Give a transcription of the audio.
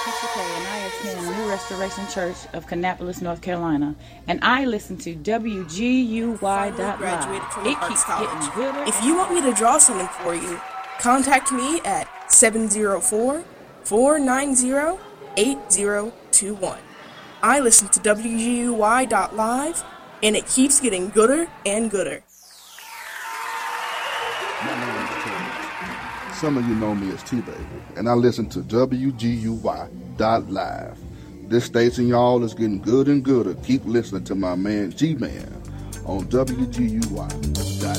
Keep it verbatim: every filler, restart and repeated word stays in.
And I attend New Restoration Church of Kannapolis, North Carolina, and I listen to W G U Y dot live. It keeps getting gooder. If you want me to draw something for you, contact me at seven zero four, four nine zero, eight zero two one. I listen to W G U Y dot live, and it keeps getting gooder and gooder. My name is Tim. Some of you know me as T-Baby, and I listen to W G U Y dot live. This station, y'all, is getting good and gooder. Keep listening to my man G-Man on W G U Y.